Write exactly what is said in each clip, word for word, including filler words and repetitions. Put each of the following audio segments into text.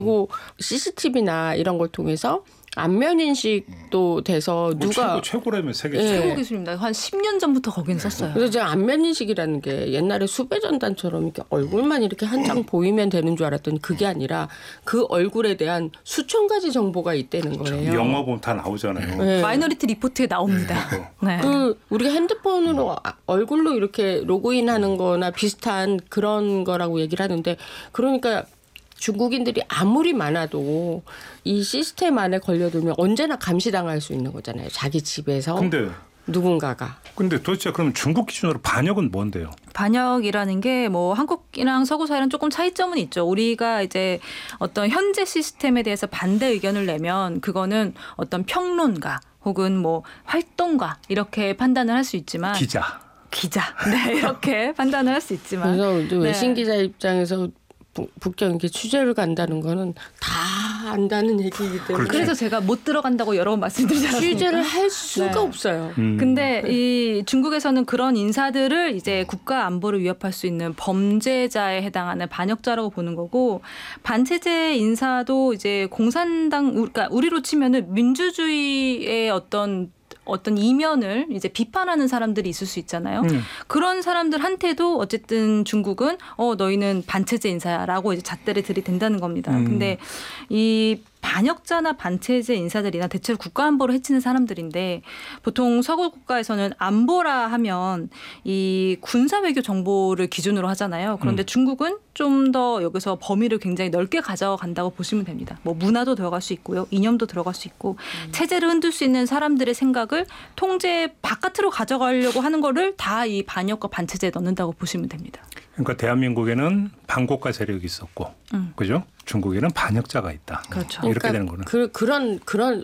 그리고 씨씨티비나 이런 걸 통해서 안면 인식도 돼서 뭐 누가 최고, 최고라면 세계 예. 최고. 최고 기술입니다. 한 십 년 전부터 거기는 썼어요. 그래서 제가 안면 인식이라는 게 옛날에 수배 전단처럼 이렇게 얼굴만 이렇게 한 장 보이면 되는 줄 알았더니 그게 아니라 그 얼굴에 대한 수천 가지 정보가 있다는 거예요. 영화 보면 다 나오잖아요. 네. 마이너리티 리포트에 나옵니다. 네. 그 우리가 핸드폰으로 얼굴로 이렇게 로그인하는 거나 비슷한 그런 거라고 얘기를 하는데 그러니까 중국인들이 아무리 많아도 이 시스템 안에 걸려들면 언제나 감시당할 수 있는 거잖아요. 자기 집에서 근데 누군가가. 근데 도대체 그럼 중국 기준으로 반역은 뭔데요? 반역이라는 게 뭐 한국이랑 서구 사이랑 조금 차이점은 있죠. 우리가 이제 어떤 현재 시스템에 대해서 반대 의견을 내면 그거는 어떤 평론가 혹은 뭐 활동가 이렇게 판단을 할 수 있지만 기자. 기자. 네, 이렇게 판단을 할 수 있지만 그래서 네. 외신 기자 입장에서 북경 이렇게 취재를 간다는 거는 다 안다는 얘기이기 때문에 그렇죠. 그래서 제가 못 들어간다고 여러 번 말씀드리지 않았습니까? 취재를 할 수가 네. 없어요. 음. 근데 이 중국에서는 그런 인사들을 이제 국가 안보를 위협할 수 있는 범죄자에 해당하는 반역자라고 보는 거고 반체제 인사도 이제 공산당 그러니까 우리로 치면은 민주주의의 어떤 어떤 이면을 이제 비판하는 사람들이 있을 수 있잖아요. 음. 그런 사람들한테도 어쨌든 중국은 어 너희는 반체제 인사야라고 이제 잣대를 들이댄다는 겁니다. 음. 근데 이 반역자나 반체제 인사들이나 대체로 국가 안보를 해치는 사람들인데 보통 서구 국가에서는 안보라 하면 이 군사 외교 정보를 기준으로 하잖아요. 그런데 음. 중국은 좀 더 여기서 범위를 굉장히 넓게 가져간다고 보시면 됩니다. 뭐 문화도 들어갈 수 있고요. 이념도 들어갈 수 있고 음. 체제를 흔들 수 있는 사람들의 생각을 통제 바깥으로 가져가려고 하는 거를 다 이 반역과 반체제에 넣는다고 보시면 됩니다. 그러니까 대한민국에는 반국가 세력이 있었고, 음. 그죠? 중국에는 반역자가 있다. 그렇죠. 이렇게 그러니까 되는 거는. 그, 그런 그런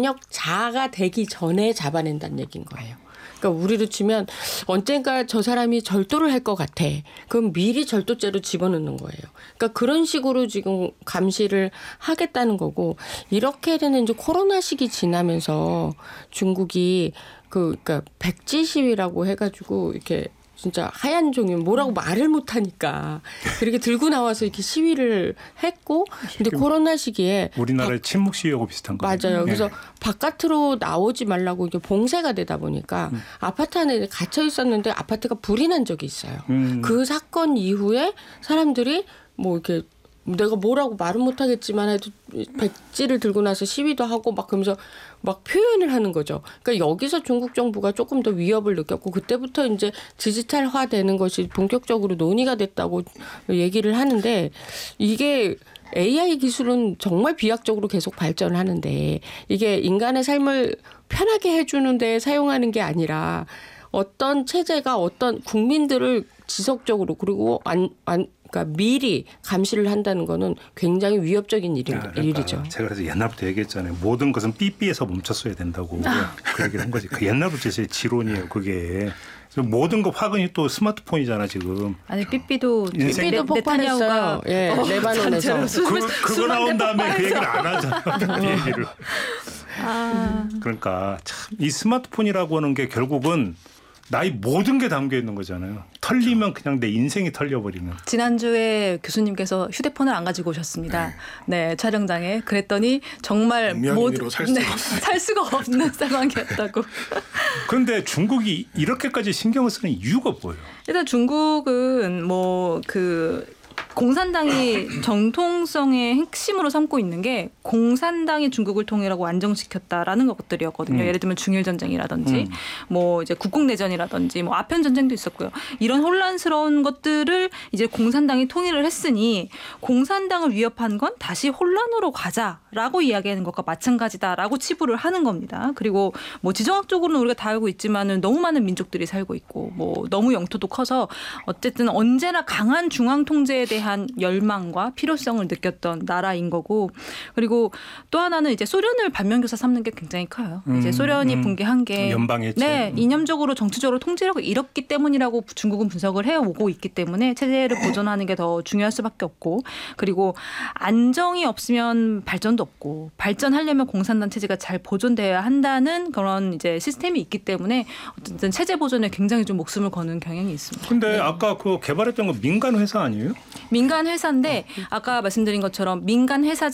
반역자가 되기 전에 잡아낸다는 얘기인 거예요. 그러니까 우리로 치면 언젠가 저 사람이 절도를 할 것 같아. 그럼 미리 절도죄로 집어넣는 거예요. 그러니까 그런 식으로 지금 감시를 하겠다는 거고 이렇게 되는 이제 코로나 시기 지나면서 중국이 그 그러니까 백지 시위라고 해가지고 이렇게 진짜 하얀 종이 뭐라고 말을 못하니까 그렇게 들고 나와서 이렇게 시위를 했고 근데 코로나 시기에 우리나라의 침묵 시위하고 비슷한 거예요. 맞아요. 그래서 네. 바깥으로 나오지 말라고 이게 봉쇄가 되다 보니까 음. 아파트 안에 갇혀 있었는데 아파트가 불이 난 적이 있어요. 음. 그 사건 이후에 사람들이 뭐 이렇게 내가 뭐라고 말은 못하겠지만 해도 백지를 들고 나서 시위도 하고 막 그러면서 막 표현을 하는 거죠. 그러니까 여기서 중국 정부가 조금 더 위협을 느꼈고 그때부터 이제 디지털화 되는 것이 본격적으로 논의가 됐다고 얘기를 하는데 이게 에이아이 기술은 정말 비약적으로 계속 발전을 하는데 이게 인간의 삶을 편하게 해주는 데 사용하는 게 아니라 어떤 체제가 어떤 국민들을 지속적으로 그리고 안, 안 그러니까 미리 감시를 한다는 거는 굉장히 위협적인 일인, 야, 그러니까 일이죠. 제가 그래서 옛날부터 얘기했잖아요. 모든 것은 삐삐에서 멈췄어야 된다고 그 얘기를 한 거지. 그 옛날부터 제 지론이에요. 그게. 모든 거 화근이 또 스마트폰이잖아 지금. 아니 삐삐도 인생- 삐삐도 폭발했어요. 예, 어, 레바논에서. 수- 그, 그거 수만 나온 대 다음에 그 폭발해서. 얘기를 안 하잖아. 그 얘기를. 아. 그러니까 참 이 스마트폰이라고 하는 게 결국은 나의 모든 게 담겨 있는 거잖아요. 털리면 그냥 내 인생이 털려버리는. 지난주에 교수님께서 휴대폰을 안 가지고 오셨습니다. 네, 촬영장에. 그랬더니 정말 명의로 살 수가 없어요. 살 수가 없는 상황이었다고. 그런데 중국이 이렇게까지 신경을 쓰는 이유가 뭐예요? 일단 중국은 뭐 그 공산당이 정통성의 핵심으로 삼고 있는 게 공산당이 중국을 통일하고 안정시켰다라는 것들이었거든요. 음. 예를 들면 중일 전쟁이라든지 음. 뭐 이제 국공 내전이라든지 뭐 아편 전쟁도 있었고요. 이런 혼란스러운 것들을 이제 공산당이 통일을 했으니 공산당을 위협한 건 다시 혼란으로 가자라고 이야기하는 것과 마찬가지다라고 치부를 하는 겁니다. 그리고 뭐 지정학적으로는 우리가 다 알고 있지만은 너무 많은 민족들이 살고 있고 뭐 너무 영토도 커서 어쨌든 언제나 강한 중앙 통제에 대한 열망과 필요성을 느꼈던 나라인 거고 그리고 또 하나는 이제 소련을 반면교사 삼는 게 굉장히 커요. 음, 이제 소련이 음. 붕괴한 게 연방해체. 네, 이념적으로 정치적으로 통제력을 잃었기 때문이라고 중국은 분석을 해오고 있기 때문에 체제를 보존하는 게 더 중요할 수밖에 없고 그리고 안정이 없으면 발전도 없고 발전하려면 공산당 체제가 잘 보존돼야 한다는 그런 이제 시스템이 있기 때문에 어쨌든 체제 보존에 굉장히 좀 목숨을 거는 경향이 있습니다. 근데 아까 그 개발했던 거 민간 회사 아니에요? 민간 회사인데 아까 말씀드린 것처럼 민간 회사